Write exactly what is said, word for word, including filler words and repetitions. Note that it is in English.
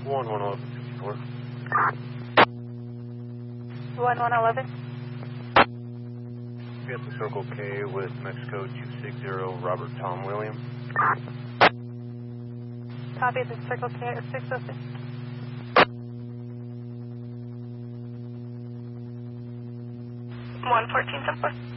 one one eleven fifty-four. one one eleven. Get the Circle K with Mexico two six zero, Robert Tom William. Copy the Circle K at six oh six. one fourteen ten four.